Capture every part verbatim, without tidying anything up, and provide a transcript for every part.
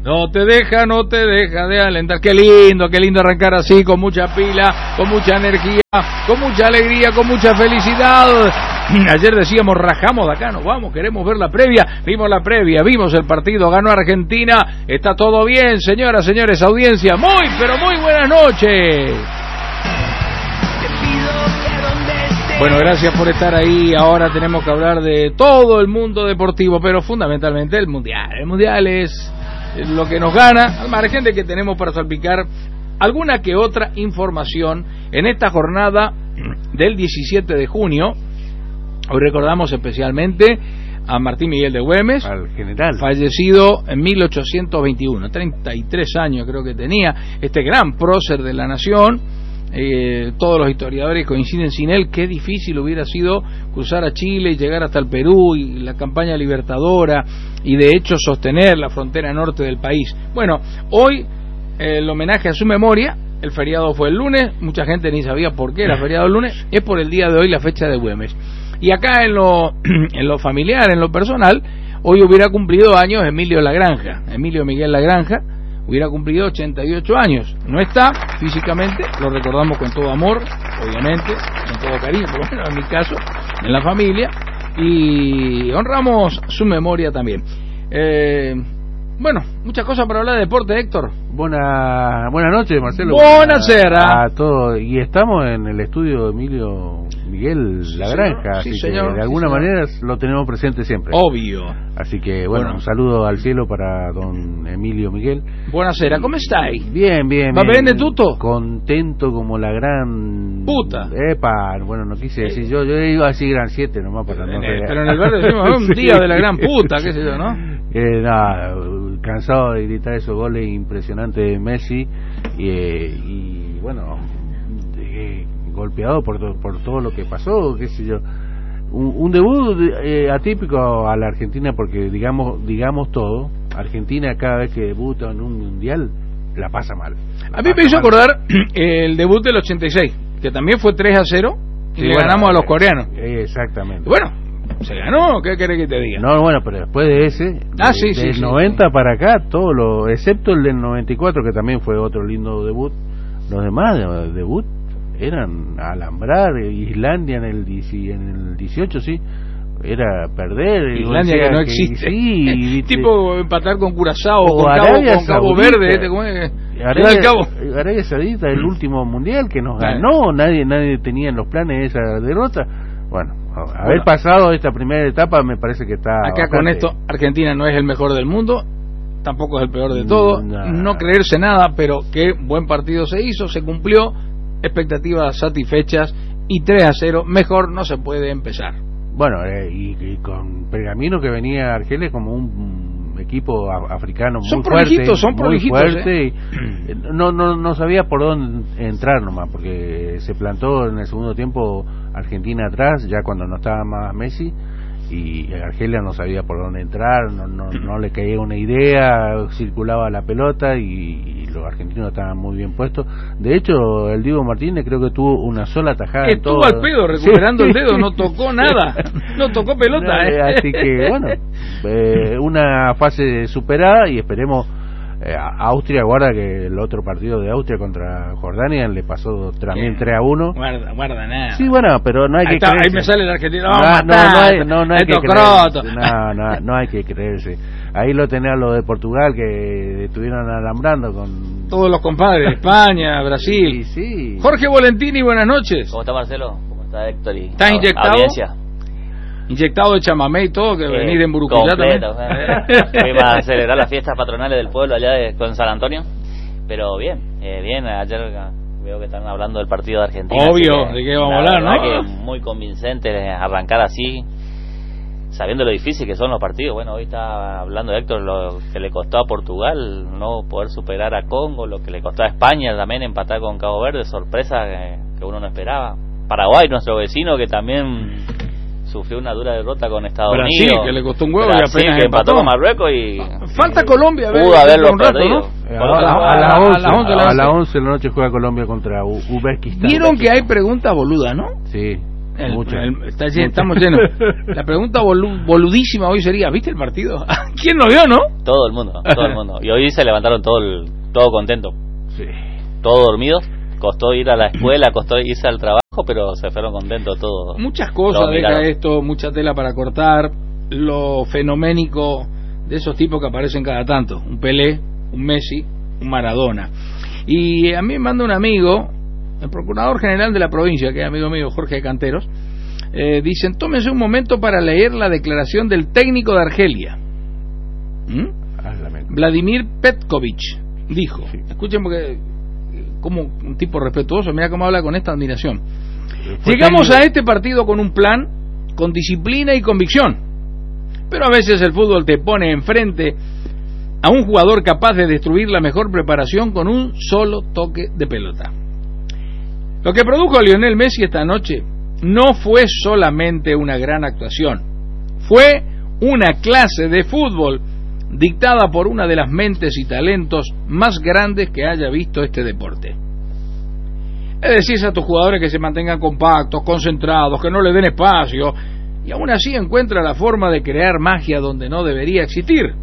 No te deja, no te deja de alentar. Qué lindo, qué lindo arrancar así, con mucha pila, con mucha energía, con mucha alegría, con mucha felicidad. Ayer decíamos, rajamos de acá, nos vamos, queremos ver la previa. Vimos la previa, vimos el partido, ganó Argentina. Está todo bien, señoras, señores, audiencia. Muy, pero muy buenas noches. Bueno, gracias por estar ahí. Ahora tenemos que hablar de todo el mundo deportivo, pero fundamentalmente el Mundial. El Mundial es lo que nos gana, al margen de que tenemos para salpicar alguna que otra información en esta jornada del diecisiete de junio. Hoy recordamos especialmente a Martín Miguel de Güemes, al general, fallecido en mil ochocientos veintiuno, treinta y tres años creo que tenía, este gran prócer de la nación. Eh, todos los historiadores coinciden, sin él qué difícil hubiera sido cruzar a Chile y llegar hasta el Perú y la campaña libertadora y de hecho sostener la frontera norte del país. Bueno, hoy eh, el homenaje a su memoria. El feriado fue el lunes, mucha gente ni sabía por qué era feriado el lunes, es por el día de hoy la fecha de Güemes. Y acá en lo, en lo familiar, en lo personal, hoy hubiera cumplido años Emilio Lagranja, Emilio Miguel Lagranja, hubiera cumplido ochenta y ocho años. No está físicamente, lo recordamos con todo amor, obviamente, con todo cariño, por lo menos en mi caso, en la familia, y honramos su memoria también. Eh, bueno, muchas cosas para hablar de deporte, Héctor. Buena, buenas noches, Marcelo. Buonasera. A todos. Y estamos en el estudio de Emilio Miguel Sí, Lagranja, señor. Sí, así señor. que de alguna Sí, manera lo tenemos presente siempre. Obvio. Así que bueno, Bueno. un saludo al cielo para don Emilio Miguel. Buonasera, ¿cómo estáis? Bien, bien, ¿Va bien. bene tutto? Contento como la gran... Puta. Epa, bueno, no quise decir, yo yo iba a decir gran siete nomás para no... Eh, pero en el bar decimos, "Oh, un día de la gran puta", qué sé yo, ¿no? Eh, nada, cansado de gritar esos goles impresionantes de Messi y, eh, y bueno, eh, golpeado por, to- por todo lo que pasó, qué sé yo. Un, un debut eh, atípico a la Argentina porque digamos digamos todo, Argentina cada vez que debuta en un mundial la pasa mal. La A mí me pasa hizo mal. acordar el debut del ochenta y seis, que también fue tres a cero y Sí, le bueno, ganamos a los eh, coreanos. eh, exactamente. Bueno, se ganó, ¿qué querés que te diga? No, bueno, pero después de ese, Ah, de- sí, sí, del sí, noventa sí. para acá, todo lo, excepto el del noventa y cuatro, que también fue otro lindo debut, los demás de, debut eran alambrar, Islandia en el, dieci- en el dieciocho, sí, era perder. Islandia o sea, que no existe. Sí, viste. Tipo empatar con Curazao O con Cabo, Arabia con Cabo Saudita. Verde, ¿este cómo es? Arabia, Ciudad del Cabo. Arabia Saudita, el último mundial que nos Bueno. ganó, nadie nadie tenía en los planes esa derrota. Bueno, a- haber Bueno. pasado esta primera etapa me parece que está Acá con bastante- esto, Argentina no es el mejor del mundo, tampoco es el peor de todo, Nah. no creerse nada, pero qué buen partido se hizo, se cumplió, expectativas satisfechas y tres a cero, mejor no se puede empezar. Bueno, eh, y, y con Pergamino que venía a Argelia como un equipo a- africano muy Son fuerte, prolijitos, son muy prolijitos, fuerte, y, eh, no, no, no sabía por dónde entrar nomás, porque se plantó en el segundo tiempo Argentina atrás, ya cuando no estaba más Messi, y Argelia no sabía por dónde entrar, no, no, no le caía una idea, circulaba la pelota y, y los argentinos estaban muy bien puestos. De hecho, el Diego Martínez creo que tuvo una sola tajada. en Estuvo todo. al pedo recuperando Sí. el dedo, no tocó nada, no tocó pelota. No, ¿eh? Así que bueno, eh, una fase superada y esperemos. eh, a Austria, guarda que el otro partido de Austria contra Jordania le pasó también Eh, tres a uno. Guarda, guarda nada. Sí, bueno, pero no hay ahí, que está, ahí creerse. me sale el argentino. No, Vamos a no, matar, no hay, no, no hay que estos creerse. crotos. No, no, no hay que creerse. Ahí lo tenés a lo de Portugal que estuvieron alambrando con Todos los compadres, España, Brasil. Sí, sí. Jorge Volentini, buenas noches. ¿Cómo está Marcelo? ¿Cómo está Héctor? Y ¿Estás a- inyectado? audiencia? Inyectado de chamamé y todo, que Eh, venís de Emburucuyá también. completo, eh. Fuimos a celebrar las fiestas patronales del pueblo allá de, con San Antonio. Pero bien, eh, bien. Ayer veo que están hablando del partido de Argentina. Obvio, así que ¿de qué vamos a la hablar, verdad no? que muy convincente arrancar así, sabiendo lo difícil que son los partidos. Bueno, hoy está hablando Héctor lo que le costó a Portugal no poder superar a Congo, lo que le costó a España también empatar con Cabo Verde, sorpresa que, que uno no esperaba. Paraguay, nuestro vecino, que también sufrió una dura derrota con Estados Brasil, Unidos. que le costó un huevo y Brasil, apenas que empató empató. con Marruecos y Falta Colombia, a ver, pudo haberlo un rato, perdido. ¿no? Eh, Por ahora, otro a, lado, las a once, las once, a las once de la noche juega Colombia contra U- Uzbekistán. Vieron que hay preguntas boludas, ¿no? Sí. El, el, está, estamos llenos. La pregunta bolu, boludísima hoy sería, ¿viste el partido? ¿Quién lo vio, no? Todo el mundo, todo el mundo. Y hoy se levantaron todo el, todo contento. Sí. Todos dormidos. Costó ir a la escuela, costó irse al trabajo, pero se fueron contentos todos. Muchas cosas deja esto, mucha tela para cortar. Lo fenoménico de esos tipos que aparecen cada tanto. Un Pelé, un Messi, un Maradona. Y a mí me manda un amigo, el procurador general de la provincia, que es amigo mío, Jorge de Canteros, eh, dicen, tómense un momento para leer la declaración del técnico de Argelia. ¿Mm? Ah, Vladimir Petkovic dijo, sí. Escuchen porque como un tipo respetuoso, mira cómo habla con esta admiración. Llegamos a este partido con un plan, con disciplina y convicción, pero a veces el fútbol te pone enfrente a un jugador capaz de destruir la mejor preparación con un solo toque de pelota. Lo que produjo a Lionel Messi esta noche no fue solamente una gran actuación, fue una clase de fútbol dictada por una de las mentes y talentos más grandes que haya visto este deporte. Es decir, a tus jugadores que se mantengan compactos, concentrados, que no le den espacio, y aún así encuentra la forma de crear magia donde no debería existir.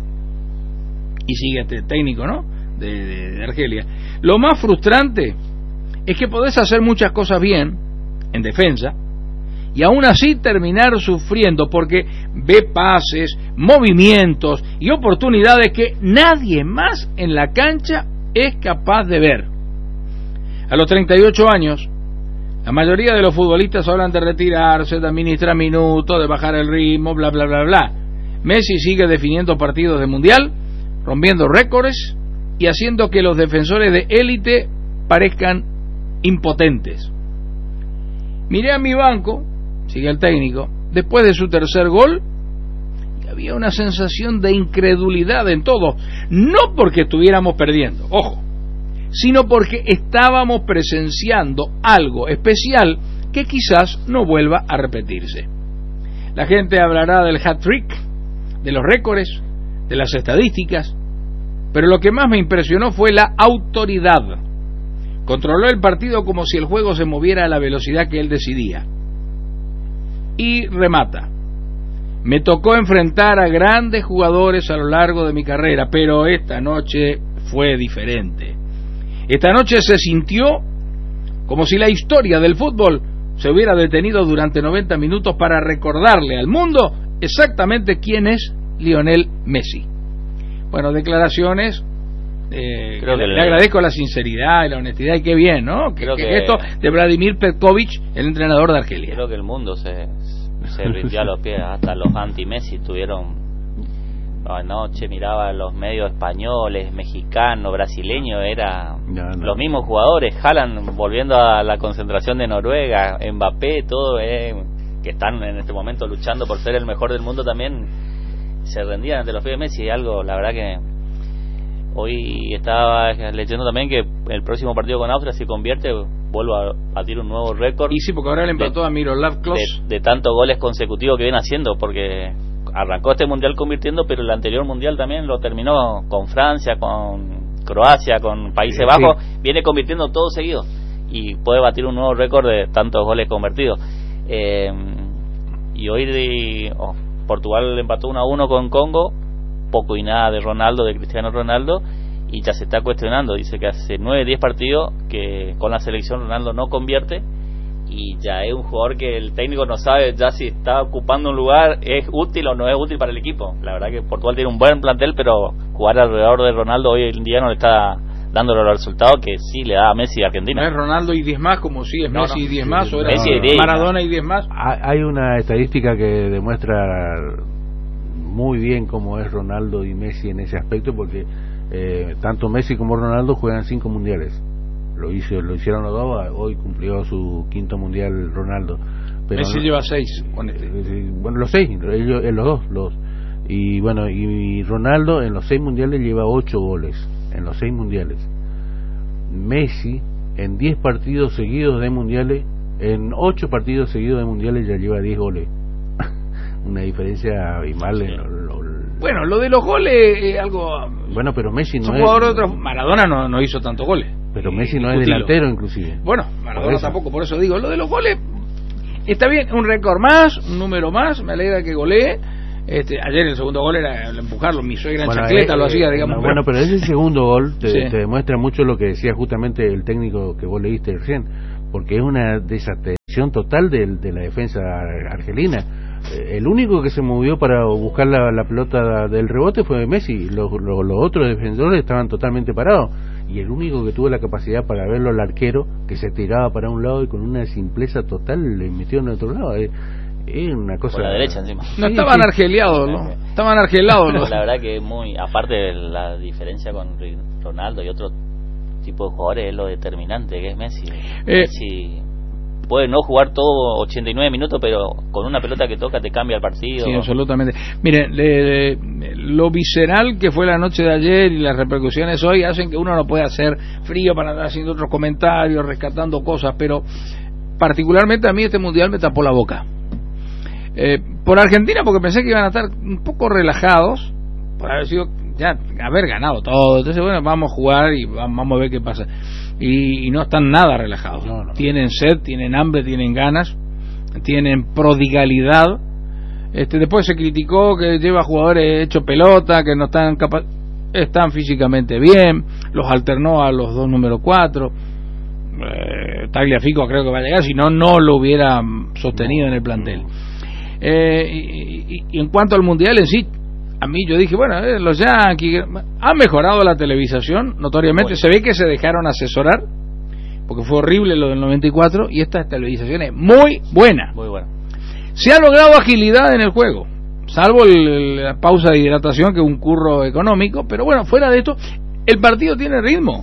Y sigue este técnico, ¿no?, de, de, de Argelia. Lo más frustrante es que podés hacer muchas cosas bien en defensa y aún así terminar sufriendo porque ve pases, movimientos y oportunidades que nadie más en la cancha es capaz de ver. A los treinta y ocho años, la mayoría de los futbolistas hablan de retirarse, de administrar minutos, de bajar el ritmo, bla bla bla bla. Messi sigue definiendo partidos de mundial, rompiendo récords y haciendo que los defensores de élite parezcan impotentes. Miré a mi banco, sigue el técnico, después de su tercer gol, y había una sensación de incredulidad en todos, no porque estuviéramos perdiendo, ojo, sino porque estábamos presenciando algo especial que quizás no vuelva a repetirse. La gente hablará del hat-trick, de los récords, de las estadísticas, pero lo que más me impresionó fue la autoridad. Controló el partido como si el juego se moviera a la velocidad que él decidía. Y remata. Me tocó enfrentar a grandes jugadores a lo largo de mi carrera, pero esta noche fue diferente. Esta noche se sintió como si la historia del fútbol se hubiera detenido durante noventa minutos para recordarle al mundo exactamente quién es Lionel Messi. Bueno, declaraciones, eh, le, le agradezco la sinceridad y la honestidad, y qué bien, ¿no? Que, que, que esto de Vladimir Petkovic, el entrenador de Argelia. Creo que el mundo se, se rindió a los pies, hasta los anti-Messi tuvieron... Anoche miraba los medios españoles, mexicanos, brasileños, era no, no. los mismos jugadores, Haaland volviendo a la concentración de Noruega, Mbappé, todo, eh, que están en este momento luchando por ser el mejor del mundo también, se rendían ante los pies de Messi. Algo, la verdad que hoy estaba leyendo también que el próximo partido con Austria, si convierte, vuelvo a batir un nuevo récord. Y sí, porque ahora le empató de, a Miroslav Klose de, de tantos goles consecutivos que viene haciendo, porque arrancó este mundial convirtiendo, pero el anterior mundial también lo terminó con Francia, con Croacia, con Países sí, Bajos, sí. Viene convirtiendo todo seguido y puede batir un nuevo récord de tantos goles convertidos. Eh, y hoy de, oh, Portugal empató uno a uno con Congo, poco y nada de Ronaldo, de Cristiano Ronaldo, y ya se está cuestionando, dice que hace nueve diez partidos que con la selección Ronaldo no convierte, y ya es un jugador que el técnico no sabe ya si está ocupando un lugar, es útil o no es útil para el equipo. La verdad que Portugal tiene un buen plantel, pero jugar alrededor de Ronaldo hoy en día no le está dando los resultados que sí le da a Messi a Argentina. No es Ronaldo y diez más, como si es no, Messi no, y diez más, o era Messi no, no. Maradona y diez más. Hay una estadística que demuestra muy bien cómo es Ronaldo y Messi en ese aspecto, porque eh, tanto Messi como Ronaldo juegan cinco mundiales. Lo hizo, lo hicieron los dos. Hoy cumplió su quinto mundial Ronaldo. Pero Messi no, lleva seis. Con este. Bueno, los seis, ellos, los dos, los. Y bueno, y Ronaldo en los seis mundiales lleva ocho goles, en los seis mundiales. Messi en diez partidos seguidos de mundiales, en ocho partidos seguidos de mundiales ya lleva diez goles. Una diferencia abismal. Sí. En lo, lo, bueno, lo de los goles es algo. Bueno, pero Messi no es. Jugador de otro, Maradona no, no hizo tantos goles. Pero Messi no es delantero, inclusive. Bueno, Maradona tampoco, por eso digo, lo de los goles está bien, un récord más, un número más, me alegra que golee. Este, ayer el segundo gol era el empujarlo, mi suegra en bueno, chancleta eh, lo hacía, digamos. No, bueno, pero ese segundo gol te, sí. te demuestra mucho lo que decía justamente el técnico que vos leíste recién, porque es una desattención total de, de la defensa argelina. El único que se movió para buscar la, la pelota del rebote fue Messi, los, los, los otros defensores estaban totalmente parados, y el único que tuvo la capacidad para verlo al arquero, que se tiraba para un lado y con una simpleza total le metió en otro lado. Eh, Es una cosa... Por la derecha encima. No sí, estaban sí. argeliados, ¿no? Estaban argelados, ¿no? La verdad que es muy... Aparte de la diferencia con Ronaldo y otro tipo de jugadores, es lo determinante que es Messi. Eh, Messi puede no jugar todo ochenta y nueve minutos, pero con una pelota que toca te cambia el partido. Sí, absolutamente. Mire, le, le, lo visceral que fue la noche de ayer y las repercusiones hoy hacen que uno no pueda hacer frío para andar haciendo otros comentarios, rescatando cosas, pero particularmente a mí este mundial me tapó la boca. Eh, por Argentina, porque pensé que iban a estar un poco relajados por haber sido ya haber ganado todo, entonces bueno, vamos a jugar y vamos a ver qué pasa, y, y no están nada relajados, no, no. Tienen sed, tienen hambre, tienen ganas, tienen prodigalidad. Este, después se criticó que lleva jugadores hecho pelota, que no están capa- están físicamente bien, los alternó a los dos número cuatro. eh, Tagliafico creo que va a llegar, si no, no lo hubiera sostenido en el plantel. Eh, y, y, y en cuanto al mundial en sí, a mí yo dije, bueno, eh, los Yankees han mejorado la televisación, notoriamente, bueno. Se ve que se dejaron asesorar, porque fue horrible lo del noventa y cuatro, y esta televisación es muy buena. Muy buena. Se ha logrado agilidad en el juego, salvo el, el, la pausa de hidratación, que es un curro económico, pero bueno, fuera de esto, el partido tiene ritmo.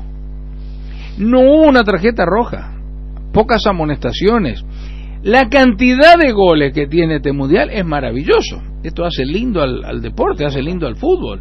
No hubo una tarjeta roja, pocas amonestaciones. La cantidad de goles que tiene este mundial es maravilloso. Esto hace lindo al, al deporte, hace lindo al fútbol.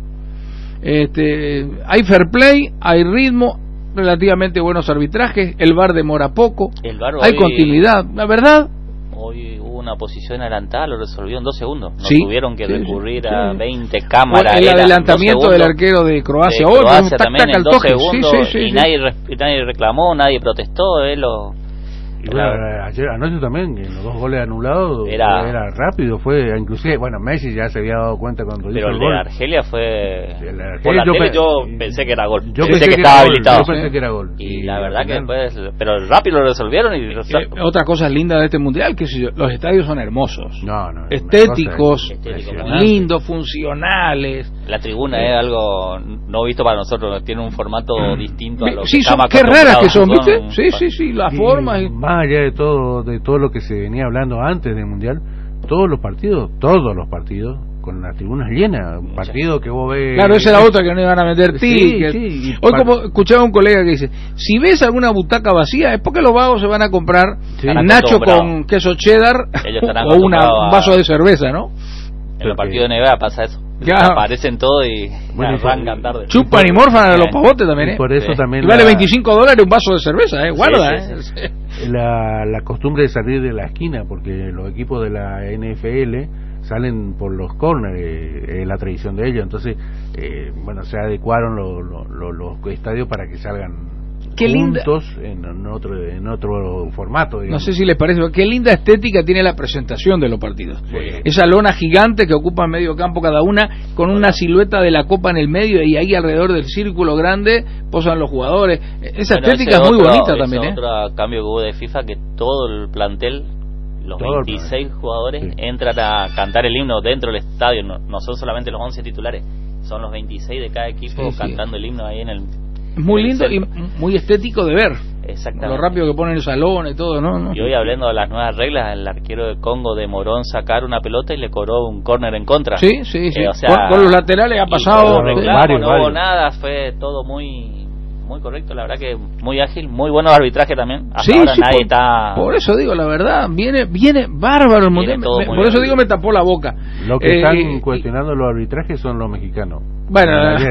Este, hay fair play, hay ritmo, relativamente buenos arbitrajes, el V A R demora poco, el V A R hay hoy, continuidad. La verdad, hoy hubo una posición adelantada, lo resolvió en dos segundos. No sí, tuvieron que sí, recurrir sí, a sí. veinte cámaras. El adelantamiento del arquero de Croacia, de hoy, Croacia tac, también tac, en dos toque. segundos, Sí, sí, sí, y sí. nadie, nadie reclamó, nadie protestó. Eh, lo, Y bueno, ayer anoche también, en los dos goles anulados, era, era rápido, fue, inclusive, bueno, Messi ya se había dado cuenta cuando hizo pero el el gol. de Argelia fue... El de Argelia, por la yo, tele pe... yo pensé que era gol, yo pensé, pensé que, que estaba gol, habilitado. Yo pensé que era gol. Y, y la verdad que final... después, pero rápido lo resolvieron. Y eh, otra cosa linda de este mundial, que si los estadios son hermosos, no, no, estéticos, estético, lindos, funcionales. La tribuna sí. Es algo no visto para nosotros, tiene un formato mm. distinto a lo sí, que son, estamos qué raras que son, ¿viste? Con, sí, sí, sí, las y formas. Y... Más allá de todo, de todo lo que se venía hablando antes del mundial, todos los partidos, todos los partidos, con las tribunas llenas, un partido que vos ves... Claro, esa era otra que no iban a meter tickets. Sí, sí, hoy como escuchaba un colega que dice, si ves alguna butaca vacía es porque los vagos se van a comprar sí. nacho con queso cheddar o una, un vaso de cerveza, ¿no? En los partidos de N B A pasa eso. Ya. Aparecen todos y bueno, arrancan tarde. Chupan y morfan a los pavotes también, ¿eh? Por eso sí. también y vale la... veinticinco dólares un vaso de cerveza, ¿eh? Guarda, sí, sí, ¿eh? Sí. La, la costumbre de salir de la esquina, porque los equipos de la N F L salen por los corners, eh, es la tradición de ellos. Entonces, eh, bueno, se adecuaron lo, lo, lo, los estadios para que salgan qué juntos linda... en, en otro en otro formato, digamos. No sé si les parece, qué linda estética tiene la presentación de los partidos. Sí. Esa lona gigante que ocupa medio campo cada una, con una silueta de la copa en el medio, y ahí alrededor del círculo grande posan los jugadores. Esa bueno, estética es muy otro, bonita también, ¿eh? Otro cambio que hubo de FIFA, que todo el plantel, los todo veintiséis jugadores, sí. entran a cantar el himno dentro del estadio. No, no son solamente los once titulares, son los veintiséis de cada equipo sí, cantando sí. el himno ahí en el... Es muy lindo y muy estético de ver. Exactamente. Lo rápido que ponen el salón y todo, ¿no? Y hoy, hablando de las nuevas reglas, el arquero de Congo demoró en sacar una pelota y le cobró un córner en contra. Sí, sí, sí. Eh, o sea, con, con los laterales ha pasado. No reclamo, varios, no hubo nada, fue todo muy muy correcto, la verdad que muy ágil, muy bueno arbitraje también. Hasta sí, ahora sí, nadie por, está... por eso digo, la verdad, viene viene bárbaro el mundial. Me, por bien. Eso digo, me tapó la boca. Lo que eh, están eh, cuestionando y, los arbitrajes son los mexicanos. Bueno,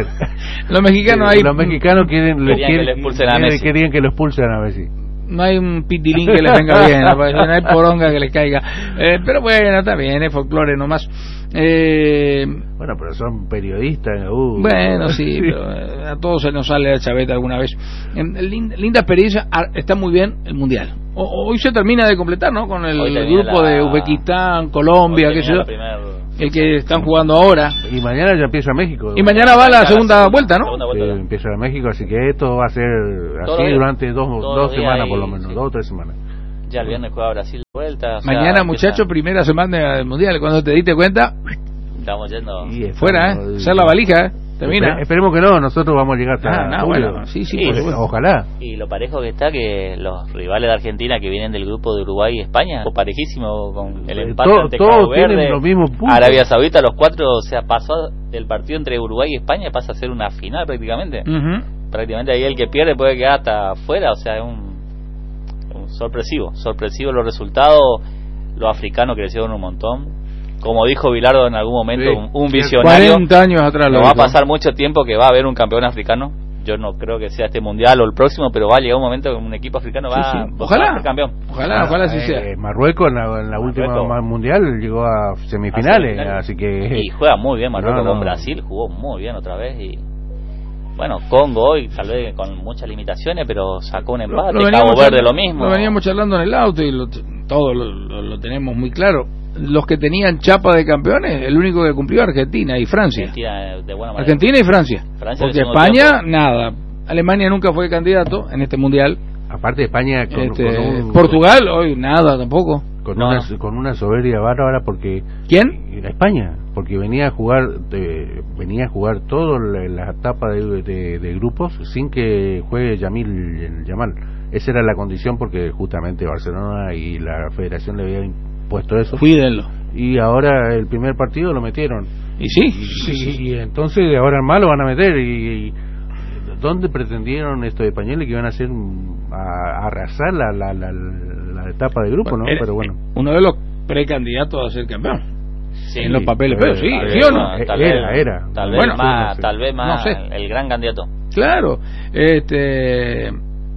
los mexicanos ahí... Los mexicanos quieren, querían, quieren, que, le expulsen a Messi. querían que lo expulsen a Messi. No hay un pitilín que les venga bien, no hay poronga que les caiga. Eh, pero bueno, está bien, es folclore nomás. Eh, bueno, pero son periodistas. Uh, bueno, sí, pero a todos se nos sale la chaveta alguna vez. Eh, linda, linda experiencia, está muy bien el mundial. o, hoy se termina de completar, ¿no? Con el grupo la... de Uzbekistán, Colombia, qué sé yo. Primer... El que están jugando ahora. Y mañana ya empieza México. Y mañana va la, la segunda, segunda vuelta, ¿no? Segunda vuelta. Sí, empieza México, así que esto va a ser así durante dos, dos semanas por lo menos, sí. dos o tres semanas. Ya el viernes juega Brasil de vuelta. O sea, mañana, muchachos, primera semana del Mundial. Cuando te diste cuenta, estamos yendo y fuera, ¿eh? Hacer la valija, ¿eh? Termina. Esperemos que no, nosotros vamos a llegar hasta ah, no, bueno, sí, sí, y, pues, bueno, ojalá. Y lo parejo que está que los rivales de Argentina que vienen del grupo de Uruguay y España, parejísimo con el empate todo, ante Cabo Verde, los mismos puntos. Arabia Saudita, los cuatro, o sea, pasó del partido entre Uruguay y España, pasa a ser una final prácticamente. Uh-huh. Prácticamente ahí el que pierde puede quedar hasta afuera, o sea, es un, un sorpresivo, sorpresivo los resultados. Los africanos crecieron un montón. Como dijo Bilardo en algún momento, sí, un, un visionario. cuarenta años atrás. No va a pasar mucho tiempo que va a haber un campeón africano. Yo no creo que sea este mundial o el próximo, pero va a llegar un momento que un equipo africano va, sí, sí. Ojalá. va a ser campeón. Ojalá, ah, ojalá así eh, sea. Marruecos en la, en la última Marruecos. mundial llegó a semifinales, a así que... Y juega muy bien Marruecos no, no. con Brasil, jugó muy bien otra vez y... Bueno, Congo hoy, tal vez con muchas limitaciones, pero sacó un empate. Cabo Verde lo mismo. Lo veníamos charlando en el auto y lo, todo lo, lo, lo tenemos muy claro. Los que tenían chapa de campeones, el único que cumplió Argentina y Francia. Argentina, de buena manera. Argentina y Francia. Francia porque España, tiempo. nada. Alemania nunca fue candidato en este mundial. Aparte de España, con, este, con un, Portugal, hoy nada tampoco. Con, no. una, con una soberbia bárbara porque... ¿Quién? España, porque venía a jugar de, venía a jugar toda la, la etapa de, de, de grupos sin que juegue Yamil Yamal. Esa era la condición porque justamente Barcelona y la Federación le habían puesto eso. Cuídenlo. Y ahora el primer partido lo metieron. Y sí. Y, sí, sí. y, y entonces ahora el malo van a meter. Y, y ¿dónde pretendieron estos españoles que iban a hacer a, a arrasar la, la, la, la etapa de grupo, bueno, no? Era, Pero bueno. Uno de los precandidatos a ser campeón. Sí, en los papeles, pero, pero sí, tal ¿sí vez, o no? no, tal era, vez, era. Tal vez bueno, más, no sé. tal vez más no sé. el gran candidato. Claro. Este.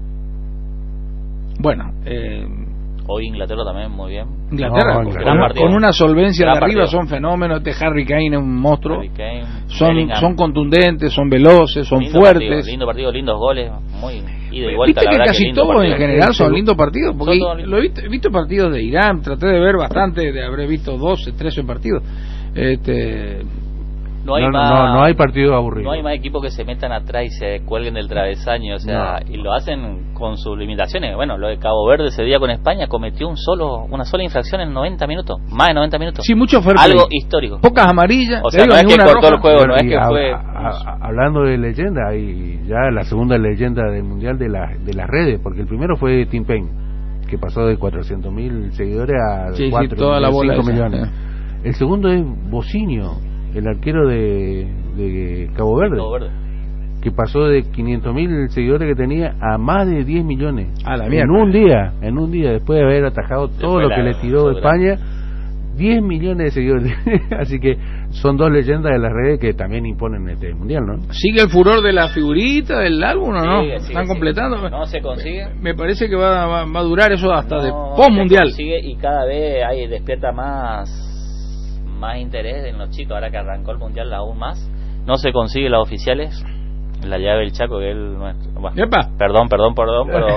Bueno. Eh, Hoy Inglaterra también muy bien. Inglaterra, no, con, Inglaterra. con una solvencia gran de arriba, partido. son fenómenos. Este Harry Kane es un monstruo. Harry Kane, son, son contundentes, son veloces, son lindo fuertes. Partido, lindo partido, lindos goles, muy ida y vuelta. Viste la que verdad casi que todos en general son lindos partidos, porque Son lo he visto, he visto partidos de Irán, traté de ver bastante, de haber visto doce, trece partidos. Este, no hay no, más, no, no hay partido aburrido. No hay más equipos que se metan atrás y se cuelguen del travesaño, o sea, no. Y lo hacen con sus limitaciones. Bueno, lo de Cabo Verde ese día con España cometió un solo, una sola infracción en noventa minutos, más de noventa minutos. Sí, mucho fair algo play. Histórico. Pocas amarillas. O sea, no es que cortó roja. El juego, no es que a, fue. A, a, hablando de leyenda, y ya la segunda leyenda del mundial de la, de las redes, porque el primero fue Tim Payne, que pasó de cuatrocientos mil seguidores a sí, cuatro, sí, toda la bola cinco esa, millones. Eh. El segundo es Bocinio, el arquero de, de Cabo Verde, Cabo Verde, que pasó de quinientos mil seguidores que tenía a más de diez millones. A la en un día, en un día, después de haber atajado todo lo que le tiró de España, diez millones de seguidores. Así que son dos leyendas de las redes que también imponen este mundial, ¿no? ¿Sigue el furor de la figurita del álbum o no? Sigue, sigue, ¿Están completando? Sigue. No se consigue. Me parece que va, va, va a durar eso hasta no, de post mundial. Sigue y cada vez hay despierta más más interés en los chicos ahora que arrancó el mundial aún más. No se consigue las oficiales. La llave del Chaco que él nuestro, bueno, Epa. perdón, perdón, perdón, pero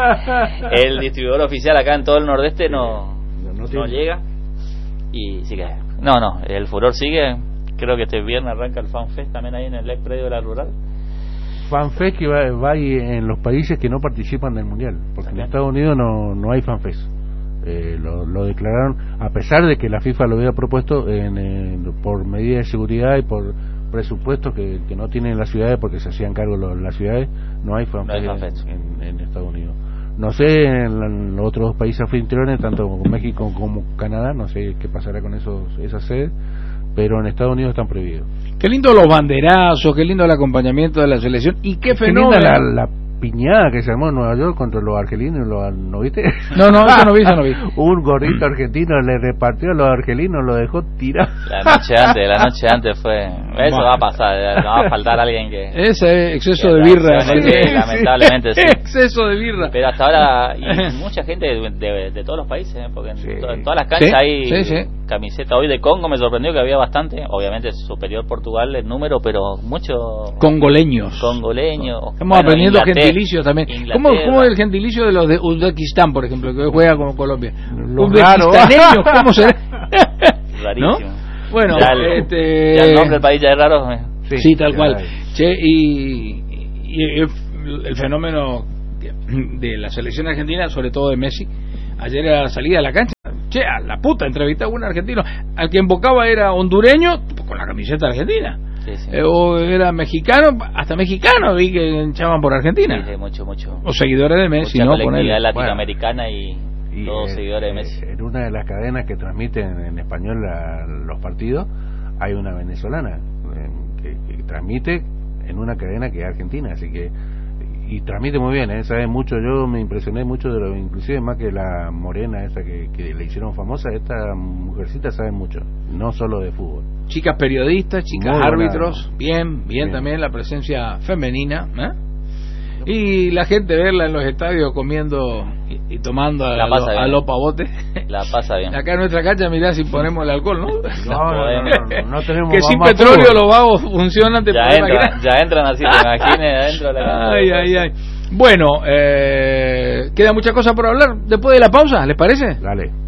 el distribuidor oficial acá en todo el nordeste no no, no, no llega y sigue. No, no, el furor sigue. Creo que este viernes arranca el FanFest también ahí en el ex predio de la Rural. FanFest que va, va en los países que no participan del mundial, porque también en Estados Unidos no no hay FanFest. Eh, lo, lo declararon a pesar de que la FIFA lo había propuesto en, en, por medidas de seguridad y por presupuestos que, que no tienen las ciudades porque se hacían cargo los, las ciudades. No hay FanFest no en, en, en Estados Unidos. No sé en, en los otros países anfitriones, tanto México como Canadá, no sé qué pasará con esos esas sedes, pero en Estados Unidos están prohibidos. Qué lindo los banderazos, qué lindo el acompañamiento de la selección y qué, qué fenómeno la, la piñada que se armó en Nueva York contra los argelinos, ¿lo, ¿no viste? No, no, eso no vi, eso no vi. Un gorrito argentino le repartió a los argelinos, lo dejó tirado. La noche antes, la noche antes fue... Eso va a pasar, no va a faltar alguien que... Ese exceso de birra. Sí, sí, lamentablemente sí. Exceso de birra. Pero hasta ahora, y mucha gente de, de, de todos los países, ¿eh? Porque en, sí. to, en todas las canchas sí, hay sí, sí. camiseta. Hoy de Congo me sorprendió que había bastante, obviamente superior Portugal el número, pero muchos... Congoleños. Congoleños. Estamos bueno, aprendiendo gente gentilicio también. ¿Cómo, ¿Cómo es el gentilicio de los de Uzbekistán, por ejemplo, que juega como Colombia? Los Uzbekistaneños, ¿cómo será? Rarísimo. ¿No? Bueno, ya el, este... ya el nombre del país ya es raro. Sí, sí tal cual. Che, y, y el, el fenómeno de la selección argentina, sobre todo de Messi, ayer a la salida de la cancha, che, a la puta, entrevistaba a un argentino, al que invocaba era hondureño, con la camiseta argentina. Sí, sí. Eh, o era mexicano, hasta mexicano vi que hinchaban por Argentina. Sí, sí, mucho, mucho. O seguidores de Messi, mucha ¿no? colectividad latinoamericana bueno, y, y todos eh, seguidores de Messi. En una de las cadenas que transmiten en español la, los partidos, hay una venezolana eh, que, que transmite en una cadena que es argentina, así que y transmite muy bien, ¿eh? Sabe mucho. Yo me impresioné mucho de lo, inclusive más que la morena esta que, que le hicieron famosa. Esta mujercita sabe mucho, no solo de fútbol. Chicas periodistas, chicas muy árbitros, buena. bien, bien, bien también la presencia femenina, ¿eh? Y la gente verla en los estadios comiendo y, y tomando a, lo, a los pavotes. La pasa bien. Acá en nuestra cancha, mirá si ponemos el alcohol, ¿no? No, no, no, no, no tenemos que sin petróleo los vagos funcionan. Te ya, entra, ya entran así, te imagines, adentro de la cancha. Ay, ay, ay. Bueno, eh, queda mucha cosa por hablar después de la pausa, ¿les parece? Dale.